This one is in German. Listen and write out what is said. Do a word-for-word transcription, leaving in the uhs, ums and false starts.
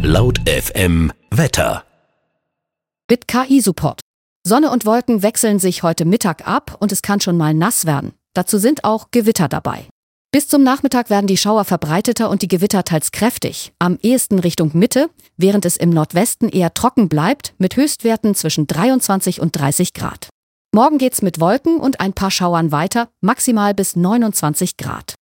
Laut F M Wetter. Mit K I-Support. Sonne und Wolken wechseln sich heute Mittag ab und es kann schon mal nass werden. Dazu sind auch Gewitter dabei. Bis zum Nachmittag werden die Schauer verbreiteter und die Gewitter teils kräftig. Am ehesten Richtung Mitte, während es im Nordwesten eher trocken bleibt, mit Höchstwerten zwischen dreiundzwanzig und dreißig Grad. Morgen geht's mit Wolken und ein paar Schauern weiter, maximal bis neunundzwanzig Grad.